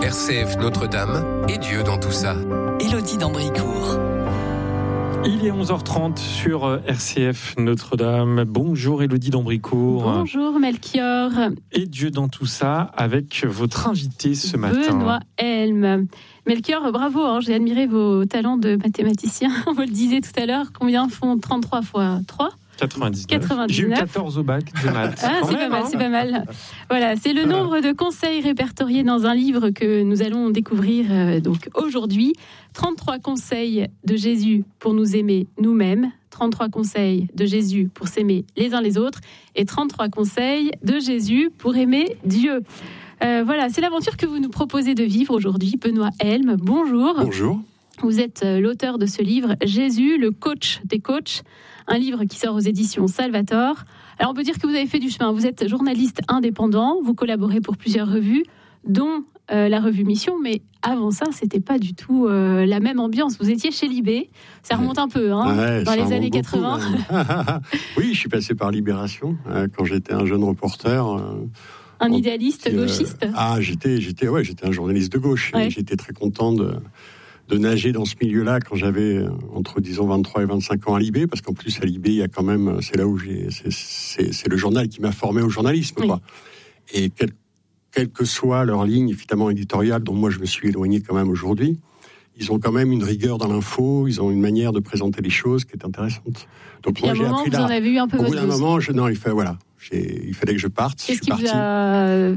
RCF Notre-Dame et Dieu dans tout ça. Élodie d'Ambricourt. Il est 11h30 sur RCF Notre-Dame. Bonjour Élodie d'Ambricourt. Bonjour Melchior. Et Dieu dans tout ça avec votre invité ce matin. Benoît Helm. Melchior, bravo, j'ai admiré vos talents de mathématicien. On vous le disait tout à l'heure, combien font 33 fois 3 ? 99. J'ai eu 14 au bac de maths. C'est pas mal. Voilà, c'est le nombre de conseils répertoriés dans un livre que nous allons découvrir donc aujourd'hui. 33 conseils de Jésus pour nous aimer nous-mêmes, 33 conseils de Jésus pour s'aimer les uns les autres et 33 conseils de Jésus pour aimer Dieu. Voilà, c'est l'aventure que vous nous proposez de vivre aujourd'hui. Benoît Helm, bonjour. Bonjour. Vous êtes l'auteur de ce livre, Jésus, le coach des coachs, un livre qui sort aux éditions Salvator. Alors on peut dire que vous avez fait du chemin. Vous êtes journaliste indépendant, vous collaborez pour plusieurs revues, dont la revue Mission, mais avant ça, c'était pas du tout la même ambiance. Vous étiez chez Libé, ça remonte un peu, dans les années 80. Oui, je suis passé par Libération quand j'étais un jeune reporter. Un idéaliste gauchiste. J'étais un journaliste de gauche. Ouais. J'étais très content de nager dans ce milieu-là quand j'avais entre, disons, 23 et 25 ans à Libé, parce qu'en plus, à Libé, il y a quand même, c'est là où c'est le journal qui m'a formé au journalisme, oui. Quoi. Et quelle que soit leur ligne, évidemment, éditoriale, dont moi, je me suis éloigné quand même aujourd'hui, ils ont quand même une rigueur dans l'info, ils ont une manière de présenter les choses qui est intéressante. Donc, moi, j'ai appris là. Vous en avez eu un peu. Au bout d'un moment, il fallait que je parte. Qu'est-ce qui vous a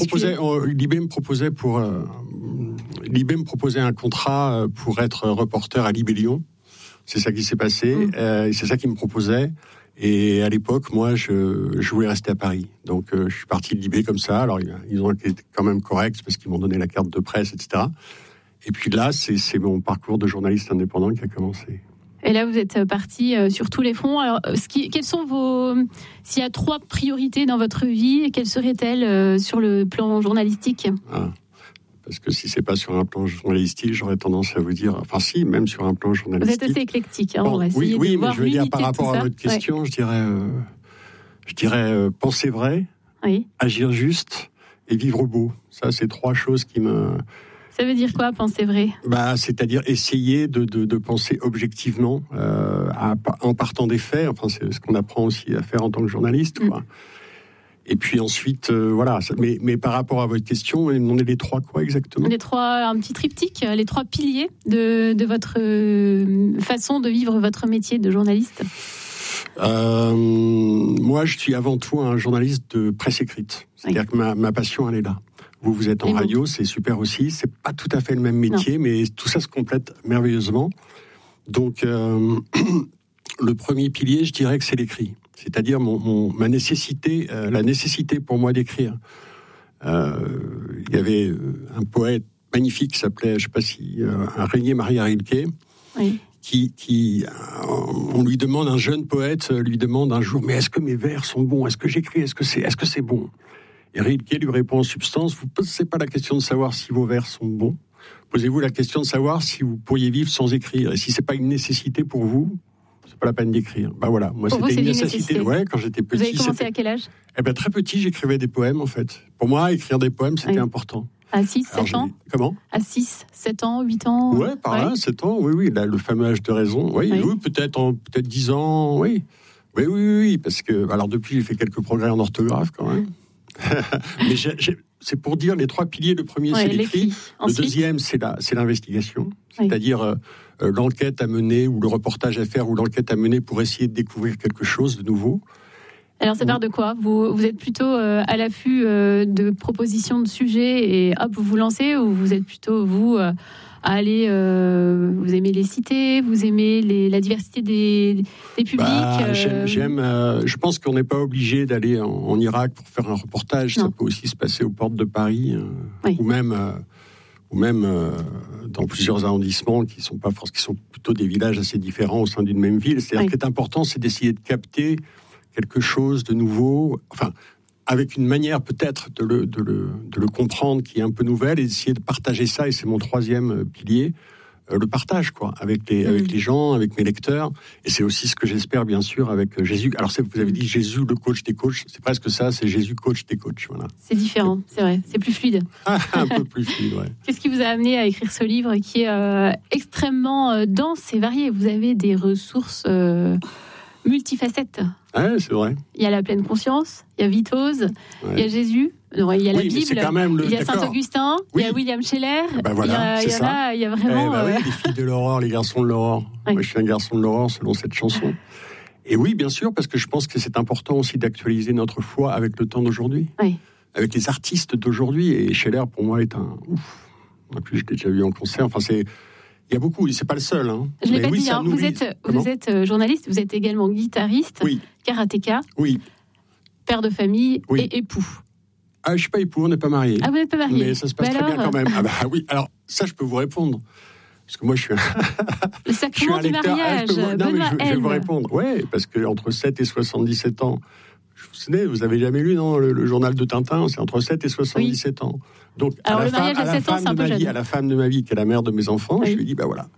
Libé me proposait un contrat pour être reporter à Libé-Lyon. C'est ça qui s'est passé. C'est ça qu'ils me proposaient. Et à l'époque, moi, je voulais rester à Paris. Donc, je suis parti de Libé comme ça. Alors, ils ont été quand même corrects parce qu'ils m'ont donné la carte de presse, etc. Et puis là, c'est mon parcours de journaliste indépendant qui a commencé. Et là, vous êtes parti sur tous les fronts. Alors, quelles sont s'il y a 3 priorités dans votre vie, quelles seraient-elles sur le plan journalistique ? Parce que si c'est pas sur un plan journalistique, j'aurais tendance à vous dire, enfin si, même sur un plan journalistique. Vous êtes assez éclectique, on va essayer de voir mais je veux dire par rapport à votre question, ouais. je dirais penser vrai, oui. Agir juste et vivre beau. Ça, c'est 3 choses qui me... Ça veut dire quoi, penser vrai ? C'est-à-dire essayer de penser objectivement, en partant des faits. Enfin, c'est ce qu'on apprend aussi à faire en tant que journaliste, quoi. Et puis ensuite, voilà. Mais par rapport à votre question, on est les 3 quoi exactement ? Un petit triptyque, les 3 piliers de votre façon de vivre votre métier de journaliste. Moi, je suis avant tout un journaliste de presse écrite. C'est-à-dire que ma passion, elle est là. Vous êtes en radio, c'est super aussi. C'est pas tout à fait le même métier, mais tout ça se complète merveilleusement. Donc, le premier pilier, je dirais que c'est l'écrit. C'est-à-dire ma nécessité, la nécessité pour moi d'écrire. Il y avait un poète magnifique qui s'appelait, je sais pas si, Rainier Maria Rilke, oui. qui on lui demande, un jeune poète lui demande un jour, mais est-ce que mes vers sont bons ? Est-ce que j'écris ? Est-ce que c'est bon ? Et Rilke lui répond en substance, vous ne posez pas la question de savoir si vos vers sont bons, posez-vous la question de savoir si vous pourriez vivre sans écrire. Et si ce n'est pas une nécessité pour vous, c'est pas la peine d'écrire. Voilà, moi pour c'était vous, une nécessité. Ouais, quand j'étais petit. Vous avez commencé à quel âge ? Très petit, j'écrivais des poèmes en fait. Pour moi, écrire des poèmes, c'était important. À 6, 7 ans ? Comment ? À 6, 7 ans, 8 ans ? Ouais, par là, 7 ans, oui, là, le fameux âge de raison. Oui, peut-être 10 ans, oui. Oui, parce que, alors depuis, j'ai fait quelques progrès en orthographe quand même. Mais c'est pour dire les 3 piliers. Le premier, c'est l'écrit. Le deuxième, c'est l'investigation. C'est-à-dire l'enquête à mener, ou le reportage à faire, ou l'enquête à mener pour essayer de découvrir quelque chose de nouveau. Alors, ça part de quoi ? Vous êtes plutôt à l'affût de propositions de sujets et hop, vous vous lancez, ou vous êtes plutôt, à aller... vous aimez les cités, vous aimez la diversité des publics Je pense qu'on n'est pas obligé d'aller en Irak pour faire un reportage. Non. Ça peut aussi se passer aux portes de Paris, oui. ou même dans plusieurs arrondissements qui sont plutôt des villages assez différents au sein d'une même ville. C'est-à-dire, ce qui est important, c'est d'essayer de capter quelque chose de nouveau, enfin, avec une manière peut-être de le comprendre qui est un peu nouvelle, et d'essayer de partager ça, et c'est mon 3e pilier, le partage, quoi, avec les gens, avec mes lecteurs. Et c'est aussi ce que j'espère, bien sûr, avec Jésus. Alors, vous avez dit Jésus, le coach des coachs. C'est presque ça, c'est Jésus, coach des coachs. Voilà. C'est différent, c'est vrai. C'est plus fluide. Un peu plus fluide, ouais. Qu'est-ce qui vous a amené à écrire ce livre qui est extrêmement dense et varié? Vous avez des ressources multifacettes. Ouais, c'est vrai. Il y a la pleine conscience, il y a Vitose, il y a Jésus, il y a la Bible, il y a Saint-Augustin, il y a William Scheller. Voilà, il y a vraiment... les filles de l'aurore, les garçons de l'aurore. Moi, je suis un garçon de l'aurore selon cette chanson. Et oui, bien sûr, parce que je pense que c'est important aussi d'actualiser notre foi avec le temps d'aujourd'hui. Oui. Avec les artistes d'aujourd'hui. Et Scheller, pour moi, est un... En plus, je l'ai déjà vu en concert. Enfin, il y a beaucoup, c'est pas le seul. Hein. Je ne l'ai pas dit, hein. Vous êtes journaliste, vous êtes également guitariste, karatéka, père de famille et époux. Ah, je ne suis pas époux, on n'est pas mariés. Ah, vous n'êtes pas mariés. Mais ça se passe très bien quand même. Ah bah oui, alors ça, je peux vous répondre. Parce que moi, je suis le sacrement du mariage, je vais vous répondre. Oui, parce qu'entre 7 et 77 ans, vous n'avez jamais lu le journal de Tintin, c'est entre 7 et 77 ans. Donc, alors, le mariage à 7 ans, c'est un peu jeune. À la femme de ma vie, qui est la mère de mes enfants, je lui ai dit, bah voilà,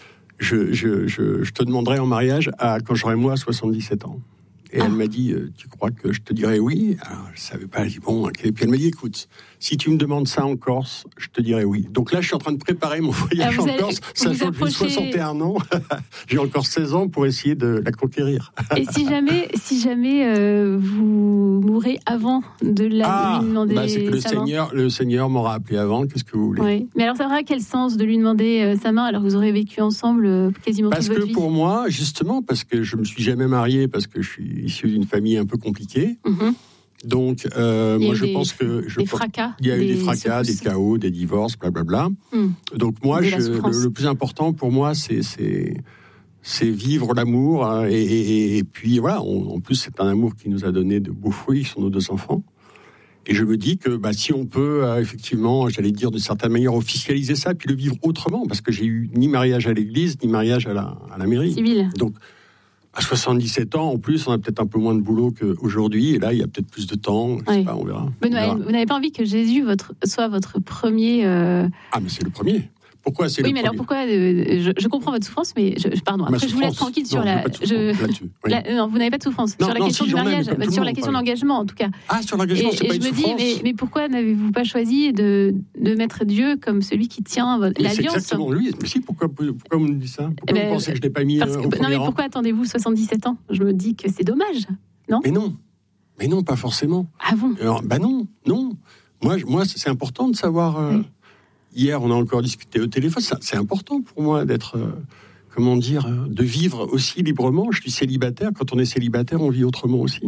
je te demanderai en mariage quand j'aurai moi 77 ans. Et elle m'a dit, tu crois que je te dirais oui? Alors, je ne savais pas, je dis bon, ok. Puis elle m'a dit, écoute, si tu me demandes ça en Corse, je te dirais oui. Donc là, je suis en train de préparer mon voyage en Corse, sachant que j'ai 61 ans, j'ai encore 16 ans pour essayer de la conquérir. Et si jamais vous mourrez avant de lui demander c'est que sa main. Le Seigneur m'aura appelé avant, qu'est-ce que vous voulez? Oui. Mais alors ça aura quel sens de lui demander sa main alors que vous aurez vécu ensemble quasiment toute votre vie? Parce que pour moi, justement, parce que je ne me suis jamais marié, parce que je suis issu d'une famille un peu compliquée. Donc, moi, je pense que... Il y a eu des fracas, des chaos, des divorces, blablabla. Donc, moi, le plus important pour moi, c'est vivre l'amour. Hein, et puis, voilà, en plus, c'est un amour qui nous a donné de beaux fruits, qui sont nos 2 enfants. Et je me dis que si on peut, effectivement, j'allais dire d'une certaine manière, officialiser ça, puis le vivre autrement, parce que j'ai eu ni mariage à l'église, ni mariage à la mairie. Civil. Donc, à 77 ans, en plus, on a peut-être un peu moins de boulot qu'aujourd'hui. Et là, il y a peut-être plus de temps. Je sais pas, on verra. Benoît, vous n'avez pas envie que Jésus soit votre premier... Ah, mais c'est le premier. Pourquoi c'est le premier? Oui, mais alors pourquoi je comprends votre souffrance, mais pardon. Après, je vous laisse tranquille sur la... Non, vous n'avez pas de souffrance. Sur la question du mariage, sur la question d'engagement, en tout cas. Ah, sur l'engagement, c'est pas une souffrance. Et je me dis, mais pourquoi n'avez-vous pas choisi de mettre Dieu comme celui qui tient l'alliance? C'est exactement lui. Mais si, pourquoi vous me dites ça? Pourquoi vous pensez que je ne l'ai pas mis au premier rang? Non, mais pourquoi attendez-vous 77 ans? Je me dis que c'est dommage, non? Mais non, pas forcément. Ah bon? Alors, non. Moi, c'est important de savoir... Hier, on a encore discuté au téléphone. C'est important pour moi d'être, de vivre aussi librement. Je suis célibataire. Quand on est célibataire, on vit autrement aussi.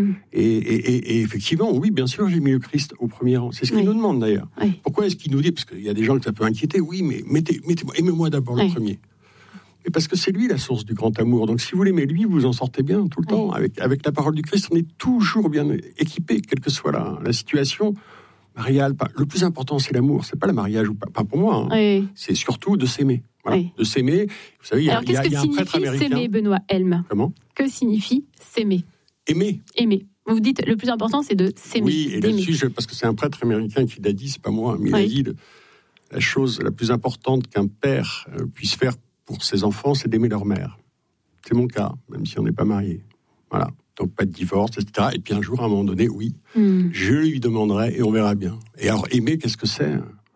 Et effectivement, oui, bien sûr, j'ai mis le Christ au premier rang. C'est ce qu'il nous demande d'ailleurs. Pourquoi est-ce qu'il nous dit? Parce qu'il y a des gens que ça peut inquiéter. Oui, mais aimez-moi d'abord le premier. Et parce que c'est lui la source du grand amour. Donc, si vous l'aimez lui, vous en sortez bien tout le temps. Avec la parole du Christ, on est toujours bien équipé, quelle que soit la situation. Marial, le plus important, c'est l'amour. C'est pas le mariage ou pas pour moi. C'est surtout de s'aimer. Voilà. De s'aimer. Vous savez, il y a un prêtre américain. Alors, qu'est-ce que signifie s'aimer, Benoît Helm? Comment? Que signifie s'aimer? Aimer. Vous dites, le plus important, c'est de s'aimer. Oui, et là-dessus, parce que c'est un prêtre américain qui l'a dit, c'est pas moi, mais il a dit la chose la plus importante qu'un père puisse faire pour ses enfants, c'est d'aimer leur mère. C'est mon cas, même si on n'est pas marié. Voilà. Donc pas de divorce, etc. Et puis un jour, à un moment donné, oui, je lui demanderai et on verra bien. Et alors, aimer, qu'est-ce que c'est?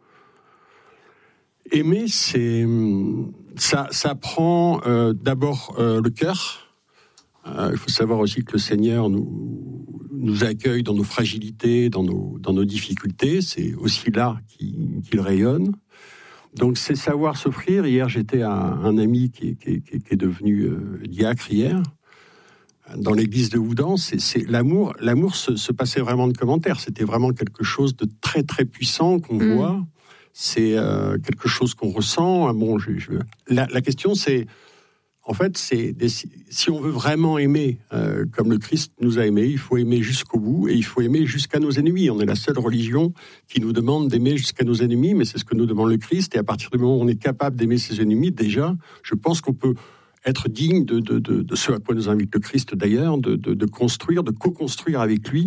Aimer, c'est... Ça prend d'abord le cœur. Il faut savoir aussi que le Seigneur nous accueille dans nos fragilités, dans nos difficultés. C'est aussi là qu'il rayonne. Donc c'est savoir s'offrir. Hier, j'étais à un ami qui est devenu diacre hier, dans l'église de Houdan. C'est l'amour se passait vraiment de commentaires. C'était vraiment quelque chose de très très puissant qu'on voit. C'est quelque chose qu'on ressent. Bon, la question c'est, en fait, si on veut vraiment aimer comme le Christ nous a aimés, il faut aimer jusqu'au bout et il faut aimer jusqu'à nos ennemis. On est la seule religion qui nous demande d'aimer jusqu'à nos ennemis, mais c'est ce que nous demande le Christ. Et à partir du moment où on est capable d'aimer ses ennemis, déjà, je pense qu'on peut être digne de ce à quoi nous invite le Christ d'ailleurs, de construire, de co-construire avec lui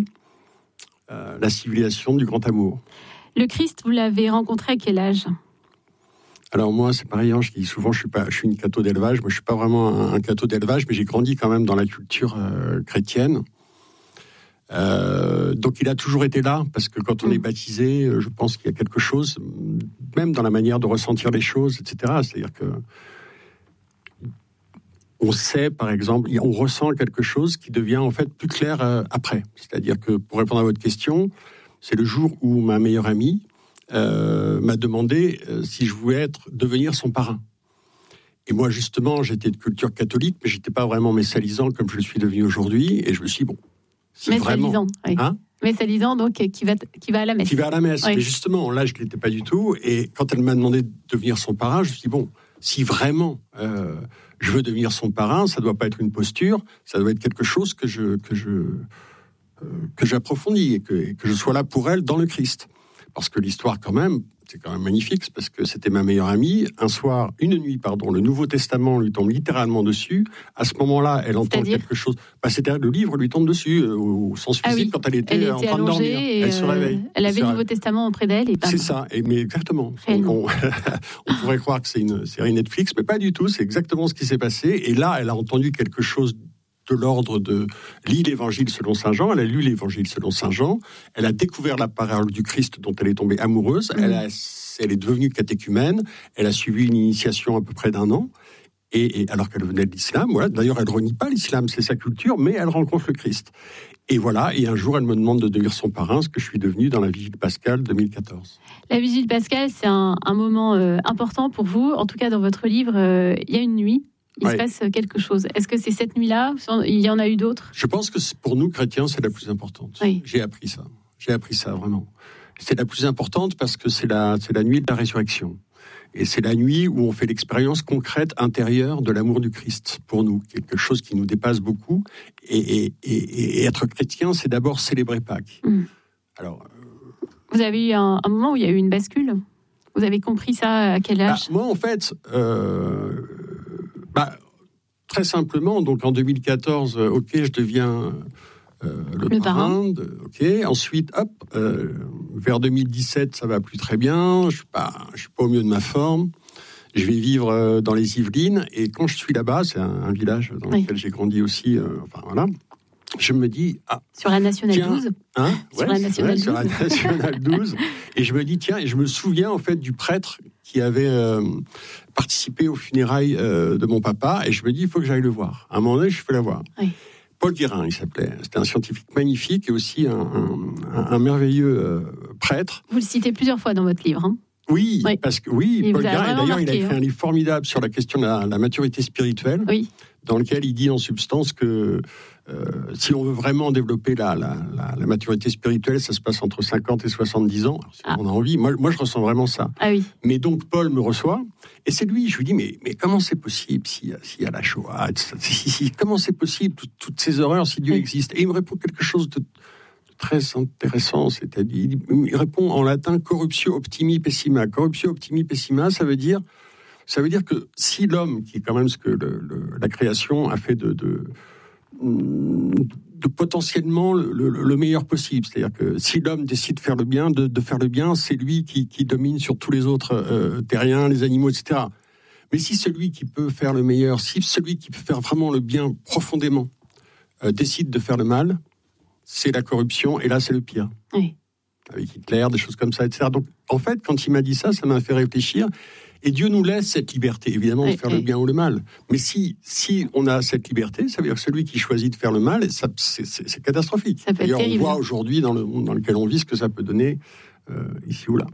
la civilisation du grand amour. Le Christ, vous l'avez rencontré à quel âge? Alors moi, c'est pareil, je dis souvent, je suis une catho d'élevage. Moi, je suis pas vraiment un catho d'élevage, mais j'ai grandi quand même dans la culture chrétienne. Donc il a toujours été là, parce que quand on est baptisé, je pense qu'il y a quelque chose, même dans la manière de ressentir les choses, etc. C'est-à-dire que on sait, par exemple, on ressent quelque chose qui devient en fait plus clair après. C'est-à-dire que, pour répondre à votre question, c'est le jour où ma meilleure amie m'a demandé si je voulais devenir son parrain. Et moi, justement, j'étais de culture catholique, mais j'étais pas vraiment messalisant comme je le suis devenu aujourd'hui. Et je me suis dit, bon, si messalisant, vraiment... oui. Messalisant, donc, qui va à la messe. Qui va à la messe. Oui. Mais justement, là, je ne l'étais pas du tout. Et quand elle m'a demandé de devenir son parrain, je me suis dit, bon, si vraiment je veux devenir son parrain, ça ne doit pas être une posture, ça doit être quelque chose que j'approfondis et que je sois là pour elle dans le Christ. Parce que l'histoire, quand même, c'est quand même magnifique, parce que c'était ma meilleure amie. Une nuit, le Nouveau Testament lui tombe littéralement dessus. À ce moment-là, elle entend quelque chose. C'est-à-dire, le livre lui tombe dessus, au sens physique, quand elle était en train de dormir. Elle se réveille. Elle avait le Nouveau Testament auprès d'elle. C'est ça, mais exactement. On pourrait croire que c'est une série Netflix, mais pas du tout. C'est exactement ce qui s'est passé. Et là, elle a entendu quelque chose de l'ordre de lit l'Évangile selon Saint Jean. Elle a lu l'Évangile selon Saint Jean. Elle a découvert la parole du Christ dont elle est tombée amoureuse. Elle est devenue catéchumène. Elle a suivi une initiation à peu près d'1 an. Et alors qu'elle venait de l'islam, voilà. D'ailleurs, elle renie pas l'islam, c'est sa culture, mais elle rencontre le Christ. Et voilà. Et un jour, elle me demande de devenir son parrain, ce que je suis devenu dans la Vigile Pascale 2014. La Vigile Pascale, c'est un moment important pour vous. En tout cas, dans votre livre, il y a une nuit. Il se passe quelque chose. Est-ce que c'est cette nuit-là? Il y en a eu d'autres? Je pense que pour nous, chrétiens, c'est la plus importante. Oui. J'ai appris ça, vraiment. C'est la plus importante parce que c'est la nuit de la résurrection. Et c'est la nuit où on fait l'expérience concrète intérieure de l'amour du Christ pour nous. Quelque chose qui nous dépasse beaucoup. Et être chrétien, c'est d'abord célébrer Pâques. Alors, vous avez eu un moment où il y a eu une bascule? Vous avez compris ça à quel âge? Moi, en fait... très simplement, donc en 2014, je deviens le parrain. Ensuite, vers 2017, ça va plus très bien. Je suis pas au mieux de ma forme. Je vais vivre dans les Yvelines. Et quand je suis là-bas, c'est un village dans lequel j'ai grandi aussi. Je me dis... sur la Nationale 12 sur la Nationale 12. Et je me dis, tiens, et je me souviens en fait du prêtre qui avait participé aux funérailles de mon papa. Et je me dis, il faut que j'aille le voir. À un moment donné, je peux la voir. Oui. Paul Guérin, il s'appelait. C'était un scientifique magnifique et aussi un merveilleux prêtre. Vous le citez plusieurs fois dans votre livre, hein? Oui, parce que Paul Guérin, d'ailleurs, il a écrit un livre formidable sur la question de la maturité spirituelle, dans lequel il dit en substance que si on veut vraiment développer la maturité spirituelle, ça se passe entre 50 et 70 ans, si on a envie. Moi, je ressens vraiment ça. Mais donc, Paul me reçoit, et c'est lui, je lui dis, mais comment c'est possible s'il y a la Shoah, comment c'est possible, toutes ces horreurs, si Dieu existe? Et il me répond quelque chose de très intéressant, c'est-à-dire, il répond en latin corruptio optimi pessima. Corruptio optimi pessima, ça veut dire que si l'homme, qui est quand même ce que la création a fait de potentiellement le meilleur possible, c'est-à-dire que si l'homme décide de faire le bien, de faire le bien, c'est lui qui domine sur tous les autres terriens, les animaux, etc. Mais si celui qui peut faire le meilleur, si celui qui peut faire vraiment le bien profondément décide de faire le mal, c'est la corruption, et là, c'est le pire. Oui. Avec Hitler, des choses comme ça, etc. Donc, en fait, quand il m'a dit ça, ça m'a fait réfléchir. Et Dieu nous laisse cette liberté, évidemment, de faire le bien ou le mal. Mais si on a cette liberté, ça veut dire que celui qui choisit de faire le mal, c'est catastrophique. Ça peut être terrible. On voit aujourd'hui, dans le monde dans lequel on vit, ce que ça peut donner ici ou là.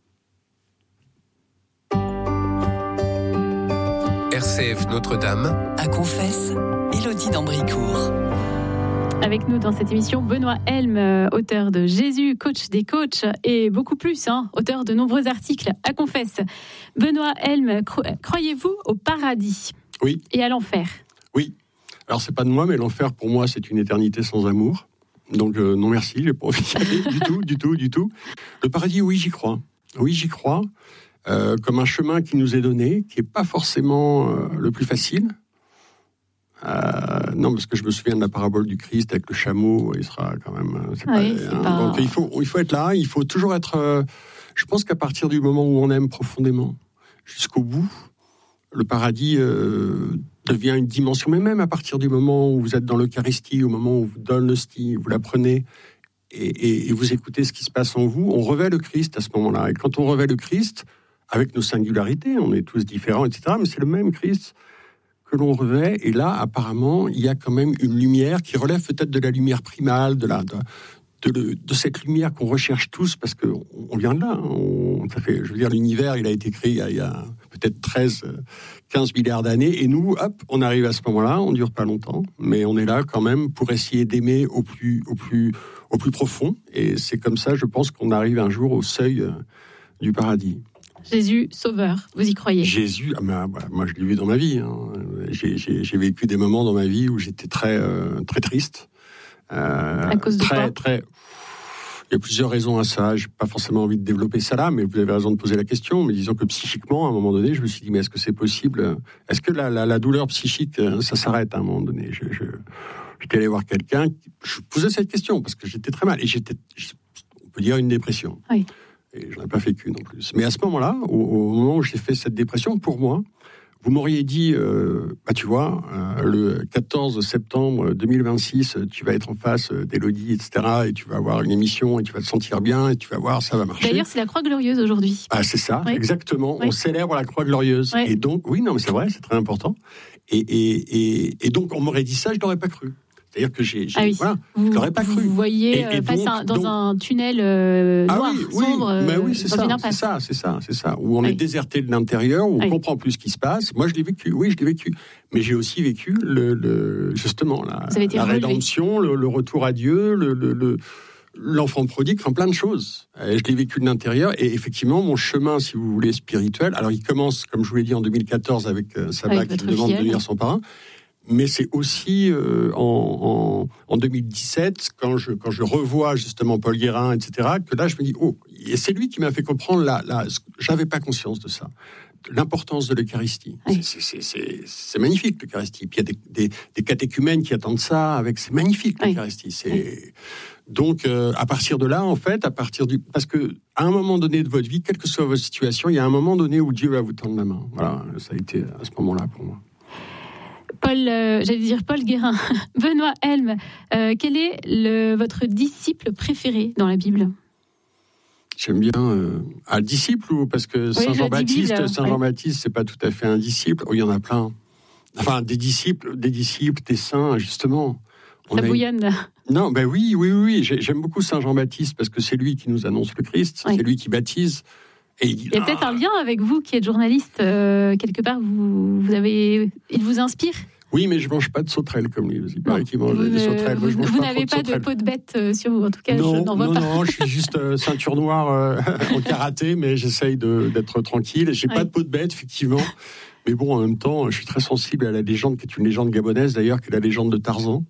RCF Notre-Dame. À Confesse, Élodie d'Ambricourt. Avec nous dans cette émission, Benoît Helm, auteur de Jésus, coach des coachs et beaucoup plus, auteur de nombreux articles à Confesse. Benoît Helm, croyez-vous au paradis? Oui. Et à l'enfer? Oui. Alors, c'est pas de moi, mais l'enfer, pour moi, c'est une éternité sans amour. Donc, non merci, j'ai pas envie d'y aller du tout. Le paradis, oui, j'y crois. Oui, j'y crois. Comme un chemin qui nous est donné, qui est pas forcément le plus facile. Non, parce que je me souviens de la parabole du Christ avec le chameau, il sera quand même... Donc il faut être là, il faut toujours être... je pense qu'à partir du moment où on aime profondément, jusqu'au bout, le paradis devient une dimension, mais même à partir du moment où vous êtes dans l'Eucharistie, au moment où vous donne l'hostie, vous la prenez et vous écoutez ce qui se passe en vous, on revêt le Christ à ce moment-là. Et quand on revêt le Christ, avec nos singularités, on est tous différents, etc., mais c'est le même Christ que l'on revêt. Et là, apparemment, il y a quand même une lumière qui relève peut-être de la lumière primale, de cette lumière qu'on recherche tous, parce qu'on vient de là. Ça fait, je veux dire, l'univers, il a été créé il y a peut-être 15 milliards d'années, et nous, hop, on arrive à ce moment-là, on ne dure pas longtemps, mais on est là quand même pour essayer d'aimer au plus profond, et c'est comme ça, je pense, qu'on arrive un jour au seuil du paradis. Jésus, sauveur, vous y croyez? Jésus, moi je l'ai vu dans ma vie. J'ai vécu des moments dans ma vie où j'étais très triste. À cause de quoi? Il y a plusieurs raisons à ça. J'ai pas forcément envie de développer ça là, mais vous avez raison de poser la question. Mais disons que psychiquement, à un moment donné, je me suis dit, mais est-ce que c'est possible? Est-ce que la douleur psychique, ça s'arrête à un moment donné? J'étais allé voir quelqu'un. Je posais cette question parce que j'étais très mal et on peut dire une dépression. Oui. Et je n'en ai pas fait qu'une en plus. Mais à ce moment-là, au moment où j'ai fait cette dépression, pour moi, vous m'auriez dit, tu vois, le 14 septembre 2026, tu vas être en face d'Élodie, etc., et tu vas avoir une émission, et tu vas te sentir bien, et tu vas voir, ça va marcher. D'ailleurs, c'est la Croix Glorieuse aujourd'hui. Ah, c'est ça, oui. Exactement. Oui. On célèbre la Croix Glorieuse. Oui. Et donc, oui, non, mais c'est vrai, c'est très important. Et donc, on m'aurait dit ça, je n'aurais pas cru. C'est-à-dire que voilà, je ne l'aurais pas cru. Vous voyez dans un tunnel noir, sombre, dans une impasse. C'est ça. Où on est déserté de l'intérieur, où on ne comprend plus ce qui se passe. Moi, je l'ai vécu, mais j'ai aussi vécu justement la rédemption, le retour à Dieu, l'enfant prodigue, enfin plein de choses. Je l'ai vécu de l'intérieur, et effectivement, mon chemin, si vous voulez, spirituel, alors il commence, comme je vous l'ai dit, en 2014 avec Sabah qui me demande de devenir son parrain. Mais c'est aussi en 2017, quand je revois justement Paul Guérin, etc., que là je me dis, et c'est lui qui m'a fait comprendre, j'avais pas conscience de ça, l'importance de l'Eucharistie. Oui. C'est magnifique l'Eucharistie. Puis il y a des catéchumènes qui attendent ça, c'est magnifique l'Eucharistie. Donc à partir de là, en fait, parce que à un moment donné de votre vie, quelle que soit votre situation, il y a un moment donné où Dieu va vous tendre la main. Voilà, ça a été à ce moment-là pour moi. Paul Guérin. Benoît Helm, quel est votre disciple préféré dans la Bible? J'aime bien un disciple, ou parce que Saint Jean-Baptiste, c'est pas tout à fait un disciple. Il y en a plein. Enfin, des disciples, des saints, justement. Ça bouillonne. Non, oui. J'aime beaucoup Saint Jean-Baptiste parce que c'est lui qui nous annonce le Christ, c'est lui qui baptise. Il y a peut-être un lien avec vous qui êtes journaliste, quelque part, il vous inspire? Oui, mais je ne mange pas de sauterelles comme lui. Il paraît qu'il mange des sauterelles. Vous n'avez pas de peau de bête sur vous, en tout cas, je n'en vois pas. Non, je suis juste ceinture noire en karaté, mais j'essaye d'être tranquille. Je n'ai pas de peau de bête, effectivement. Mais bon, en même temps, je suis très sensible à la légende, qui est une légende gabonaise d'ailleurs, qui est la légende de Tarzan.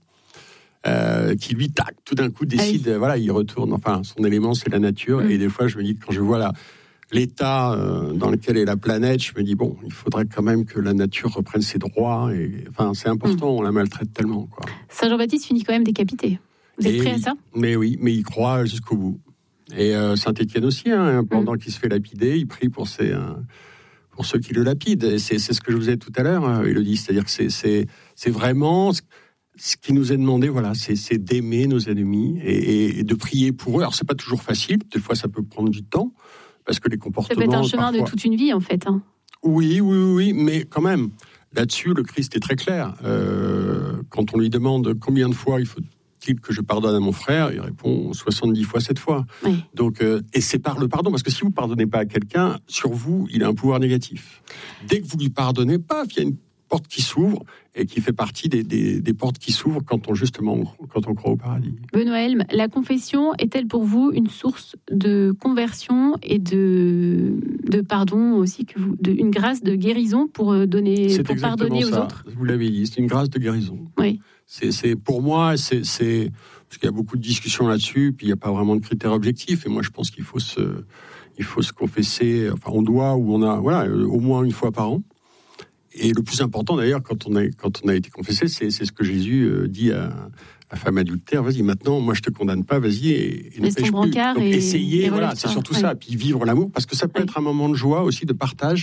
Qui lui, tout d'un coup décide, il retourne, son élément c'est la nature, et des fois je me dis, quand je vois l'état dans lequel est la planète, je me dis, il faudrait quand même que la nature reprenne ses droits, c'est important, on la maltraite tellement, quoi. Saint Jean-Baptiste finit quand même décapité. Vous êtes prêt à ça? Mais oui, mais il croit jusqu'au bout. Et Saint-Étienne aussi, pendant qu'il se fait lapider, il prie pour ceux qui le lapident. Et c'est ce que je vous ai dit tout à l'heure, Élodie, c'est-à-dire que c'est vraiment... Ce qui nous est demandé, c'est d'aimer nos ennemis et de prier pour eux. Alors, c'est pas toujours facile. Des fois, ça peut prendre du temps parce que les comportements. Ça peut être un chemin de toute une vie, en fait. Oui, mais quand même, là-dessus, le Christ est très clair. Quand on lui demande combien de fois il faut-il que je pardonne à mon frère, il répond 70 fois 7 fois. Oui. Donc, et c'est par le pardon, parce que si vous pardonnez pas à quelqu'un, sur vous, il a un pouvoir négatif. Dès que vous lui pardonnez, il y a une porte qui s'ouvre et qui fait partie des portes qui s'ouvrent quand on croit au paradis. Benoît Helm, la confession est-elle pour vous une source de conversion et de pardon aussi, une grâce de guérison pour pardonner aux autres? Vous l'avez dit, c'est une grâce de guérison. Oui. C'est pour moi, c'est parce qu'il y a beaucoup de discussions là-dessus, puis il n'y a pas vraiment de critères objectifs. Et moi, je pense qu'il faut se confesser. On doit, ou on a, au moins une fois par an. Et le plus important d'ailleurs, quand on a été confessé, c'est ce que Jésus dit à la femme adultère. Vas-y, maintenant, moi je te condamne pas, vas-y et ne pêche plus. Donc essayez, c'est surtout ça. Puis vivre l'amour, parce que ça peut être un moment de joie aussi, de partage.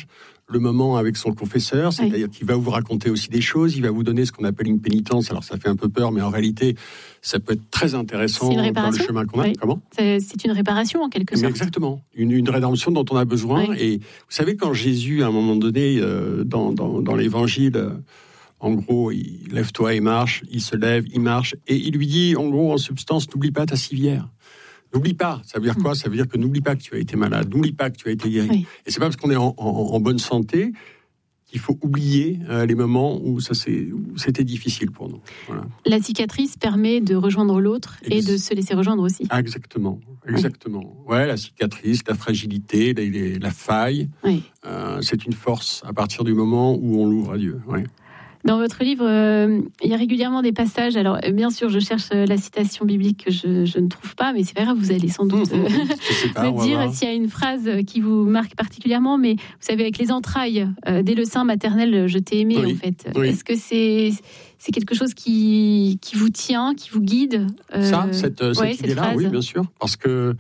le moment avec son confesseur, c'est-à-dire qu'il va vous raconter aussi des choses, il va vous donner ce qu'on appelle une pénitence. Alors ça fait un peu peur, mais en réalité, ça peut être très intéressant dans le chemin qu'on a. Comment ? C'est une réparation en quelque sorte. Exactement, une rédemption dont on a besoin. Et vous savez, quand Jésus, à un moment donné, dans l'Évangile, en gros, il lève-toi et marche, il se lève, il marche, et il lui dit, en gros, en substance, n'oublie pas ta civière. N'oublie pas, ça veut dire quoi ? Ça veut dire que n'oublie pas que tu as été malade, n'oublie pas que tu as été guéri. Oui. Et c'est pas parce qu'on est en bonne santé qu'il faut oublier les moments où c'était difficile pour nous. Voilà. La cicatrice permet de rejoindre l'autre et de se laisser rejoindre aussi. Ah, exactement. Ouais, la cicatrice, la fragilité, la faille, c'est une force à partir du moment où on l'ouvre à Dieu. Ouais. Dans votre livre, il y a régulièrement des passages. Alors, bien sûr, je cherche la citation biblique que je ne trouve pas, mais c'est pas grave, vous allez sans doute me dire s'il y a une phrase qui vous marque particulièrement. Mais vous savez, avec les entrailles, dès le sein maternel, je t'ai aimé, en fait. Oui. Est-ce que c'est quelque chose qui vous tient, qui vous guide cette idée-là, oui, bien sûr. Parce que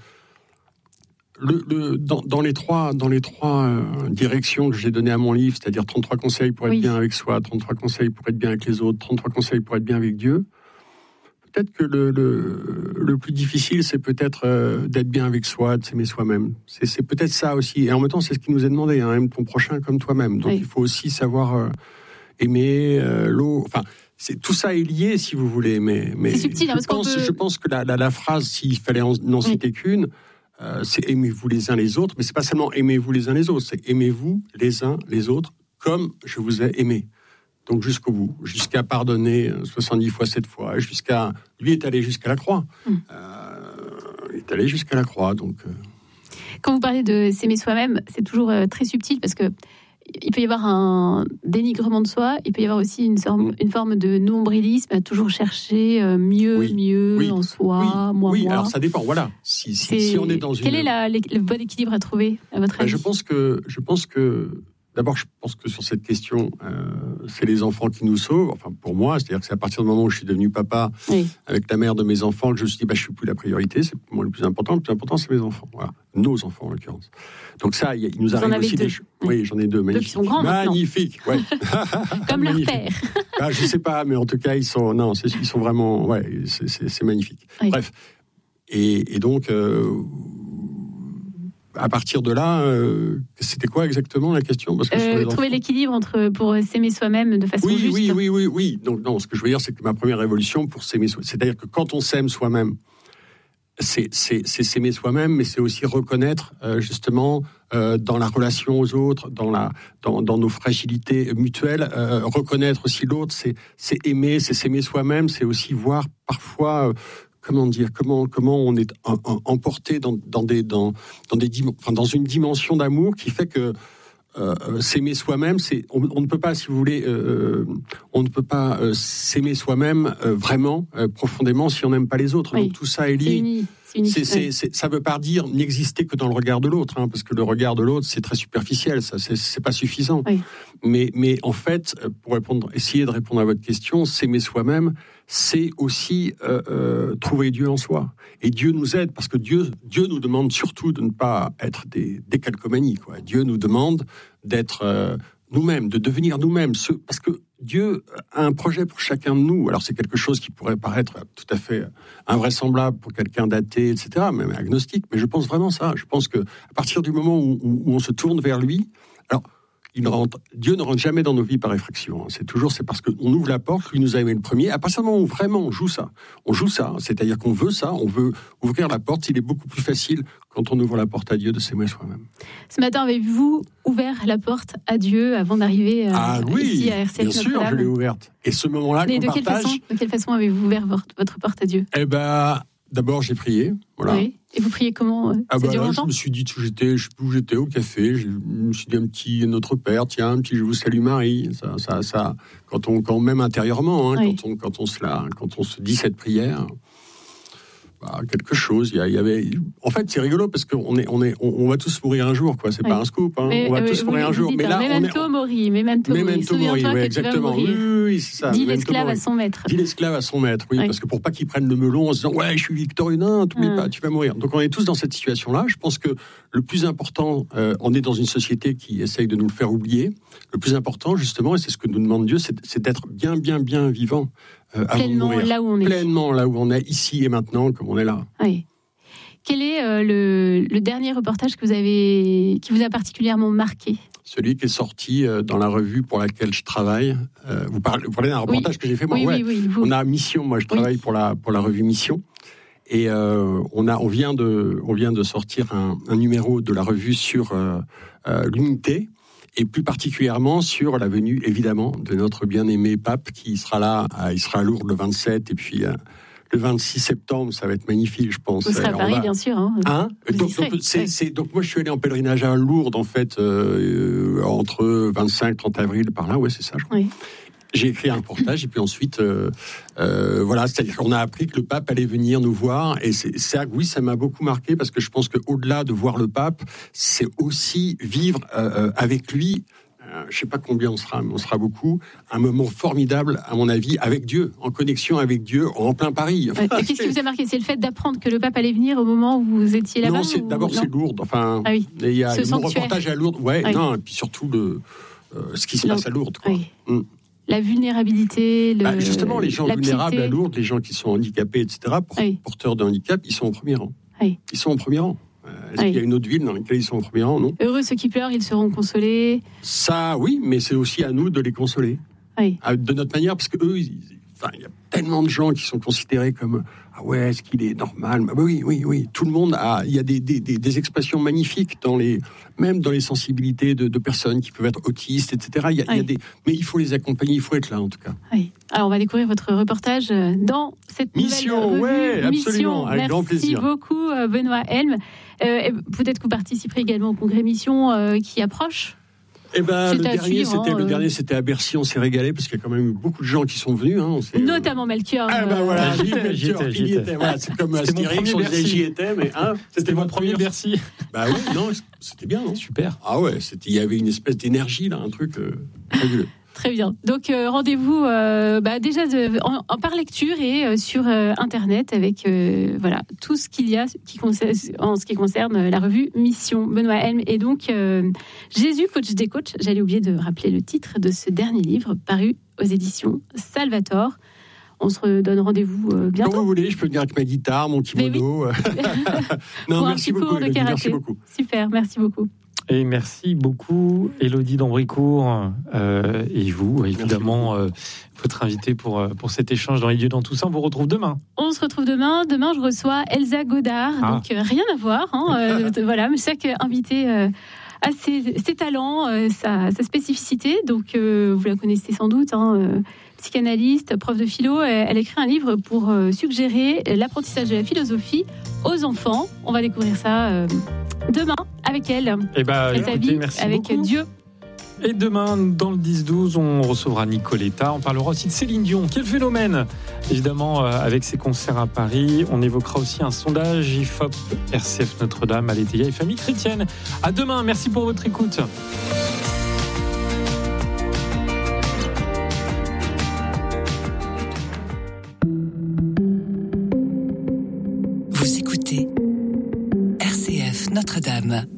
dans les trois directions que j'ai données à mon livre, c'est-à-dire 33 conseils pour être bien avec soi, 33 conseils pour être bien avec les autres, 33 conseils pour être bien avec Dieu, peut-être que le plus difficile, c'est peut-être d'être bien avec soi, de s'aimer soi-même. C'est peut-être ça aussi. Et en même temps, c'est ce qui nous est demandé, hein, aime ton prochain comme toi-même. Donc il faut aussi savoir aimer l'autre. Enfin, tout ça est lié, si vous voulez. Mais c'est subtil, je pense que la phrase, s'il fallait n'en citer qu'une, c'est aimez-vous les uns les autres, mais c'est pas seulement aimez-vous les uns les autres, c'est aimez-vous les uns les autres comme je vous ai aimé. Donc jusqu'au bout, jusqu'à pardonner 70 fois 7 fois, lui est allé jusqu'à la croix. Il est allé jusqu'à la croix, donc... Quand vous parlez de s'aimer soi-même, c'est toujours très subtil, parce que il peut y avoir un dénigrement de soi, il peut y avoir aussi une forme de nombrilisme, à toujours chercher mieux en soi, moi. Oui, alors ça dépend, voilà. Si on est dans Quel est le bon équilibre à trouver, à votre avis ? Je pense que d'abord, je pense que sur cette question, c'est les enfants qui nous sauvent. Enfin, pour moi, c'est-à-dire que c'est à partir du moment où je suis devenu papa avec la mère de mes enfants que je me suis dit, je suis plus la priorité. C'est pour moi le plus important. Le plus important, c'est mes enfants. Voilà, nos enfants en l'occurrence. Donc ça, il nous arrive aussi des choses. Oui, j'en ai deux. Deux qui sont grands magnifiques. Ouais. Comme leur père. Je sais pas, mais en tout cas, ils sont vraiment. Ouais, c'est magnifique. Oui. Bref. Et donc. À partir de là, c'était quoi exactement la question ? Parce que trouver l'équilibre pour s'aimer soi-même de façon juste. Oui. Donc, non, ce que je veux dire, c'est que ma première révolution pour s'aimer soi-même, c'est-à-dire que quand on s'aime soi-même, c'est s'aimer soi-même, mais c'est aussi reconnaître justement dans la relation aux autres, dans nos fragilités mutuelles, reconnaître aussi l'autre, c'est aimer, c'est s'aimer soi-même, c'est aussi voir parfois... comment on est emporté dans une dimension d'amour qui fait que s'aimer soi-même, on ne peut pas, si vous voulez, on ne peut pas s'aimer soi-même vraiment profondément si on n'aime pas les autres. Oui. Donc tout ça est lié. Ça ne veut pas dire n'exister que dans le regard de l'autre, parce que le regard de l'autre, c'est très superficiel, ça, c'est pas suffisant. Oui. Mais en fait, pour essayer de répondre à votre question, s'aimer soi-même, c'est aussi trouver Dieu en soi. Et Dieu nous aide, parce que Dieu nous demande surtout de ne pas être des calcomanies, quoi. Dieu nous demande d'être nous-mêmes, de devenir nous-mêmes, parce que Dieu a un projet pour chacun de nous. Alors c'est quelque chose qui pourrait paraître tout à fait invraisemblable pour quelqu'un d'athée, etc., même agnostique, mais je pense vraiment ça. Je pense qu'à partir du moment où on se tourne vers lui, alors Dieu ne rentre jamais dans nos vies par effraction. C'est parce qu'on ouvre la porte, lui nous a aimé le premier. À partir du moment où vraiment on joue ça, c'est-à-dire qu'on veut ça, on veut ouvrir la porte. Il est beaucoup plus facile quand on ouvre la porte à Dieu de s'aimer soi-même. Ce matin, avez-vous ouvert la porte à Dieu avant d'arriver ici à RCF Notre-Dame ? Bien sûr, je l'ai ouverte. Et ce moment-là qu'on partage... De quelle façon avez-vous ouvert votre porte à Dieu ? D'abord, j'ai prié. Voilà. Oui. Et vous priez comment ? Ça dure longtemps ? Je me suis dit, je sais plus où j'étais, au café. Je me suis dit un petit Notre Père, tiens, un petit Je vous salue Marie. Ça, quand même intérieurement, quand on se dit cette prière. quelque chose. Il y avait. En fait, c'est rigolo parce qu'on va tous mourir un jour, quoi. C'est pas un scoop. Hein. On va tous mourir un jour. Mais là, memento mori. Souviens-toi que exactement. Tu vas mourir. Oui, c'est ça. Dis l'esclave à son maître. Dis l'esclave à son maître. Oui, parce que pour pas qu'il prenne le melon en se disant ouais, je suis victorieux, non, t'oublies pas, tu vas mourir. Donc on est tous dans cette situation-là. Je pense que le plus important, on est dans une société qui essaye de nous le faire oublier. Le plus important, justement, et c'est ce que nous demande Dieu, c'est d'être bien vivant. Pleinement là où on est. Pleinement là où on est, ici et maintenant, comme on est là. Oui. Quel est le dernier reportage qui vous a particulièrement marqué ? Celui qui est sorti dans la revue pour laquelle je travaille. Vous parlez d'un reportage que j'ai fait, moi. Oui, on a Mission, moi je travaille pour la revue Mission. Et on vient de sortir un numéro de la revue sur l'unité. Et plus particulièrement sur la venue, évidemment, de notre bien-aimé pape qui sera là, il sera à Lourdes le 27 et puis le 26 septembre, ça va être magnifique, je pense. Vous serez à Paris, bien sûr. Donc moi, je suis allé en pèlerinage à Lourdes, en fait, entre 25 et 30 avril, par là, c'est ça, je crois. Oui. J'ai écrit un reportage et puis ensuite, c'est-à-dire qu'on a appris que le pape allait venir nous voir et ça m'a beaucoup marqué parce que je pense qu'au-delà de voir le pape, c'est aussi vivre avec lui. Je ne sais pas combien on sera, mais on sera beaucoup. Un moment formidable, à mon avis, avec Dieu, en connexion avec Dieu, en plein Paris. Enfin, qu'est-ce qui vous a marqué ? C'est le fait d'apprendre que le pape allait venir au moment où vous étiez là-bas ? Non, c'est Lourdes. Enfin, il y a mon reportage à Lourdes. Non, et puis surtout ce qui se passe à Lourdes. Quoi. Oui. La vulnérabilité, justement, les gens vulnérables à Lourdes, les gens qui sont handicapés, etc., porteurs de handicap, ils sont au premier rang. Oui. Ils sont au premier rang. Est-ce qu'il y a une autre ville dans laquelle ils sont au premier rang ? Non. Heureux ceux qui pleurent, ils seront consolés. Ça, oui, mais c'est aussi à nous de les consoler. Oui. De notre manière, parce qu'eux, il y a tellement de gens qui sont considérés comme « Ah ouais, est-ce qu'il est normal ?» Oui. Tout le monde a... Il y a des expressions magnifiques même dans les sensibilités de personnes qui peuvent être autistes, etc. Mais il faut les accompagner, il faut être là, en tout cas. Oui. Alors, on va découvrir votre reportage dans cette Mission, nouvelle revue. Absolument, avec grand plaisir. Merci beaucoup, Benoît Helm. Peut-être que vous participerez également au congrès Mission qui approche. Le dernier, c'était à Bercy. On s'est régalé parce qu'il y a quand même eu beaucoup de gens qui sont venus. Notamment Melchior. J'y étais. Voilà, c'est comme Astérix, on disait j'y étais, mais c'était mon premier Bercy. C'était bien, non ? Super. Ah ouais, il y avait une espèce d'énergie là, un truc fabuleux. Très bien. Donc rendez-vous déjà par lecture et sur Internet avec tout ce qu'il y a en ce qui concerne la revue Mission. Benoît Helm et donc Jésus, coach des coachs. J'allais oublier de rappeler le titre de ce dernier livre paru aux éditions Salvator. On se redonne rendez-vous bientôt. Quand vous voulez, je peux venir avec ma guitare, mon kimono. Merci beaucoup. Merci beaucoup. Super, merci beaucoup. Et merci beaucoup, Élodie d'Ambricourt, et vous, évidemment, votre invité pour cet échange dans les lieux dans tout ça. On vous retrouve demain. On se retrouve demain. Demain, je reçois Elsa Godard. Donc, rien à voir. Mais chaque invité a ses talents, sa spécificité. Donc, vous la connaissez sans doute. Psychanalyste, prof de philo. Elle écrit un livre pour suggérer l'apprentissage de la philosophie aux enfants. On va découvrir ça demain avec elle. Et sa vie merci avec beaucoup. Dieu. Et demain, dans le 10-12, on recevra Nicoletta. On parlera aussi de Céline Dion. Quel phénomène ! Évidemment, avec ses concerts à Paris. On évoquera aussi un sondage IFOP RCF Notre-Dame à l'Étéia et famille chrétienne. À demain. Merci pour votre écoute. Vous écoutez RCF Notre-Dame.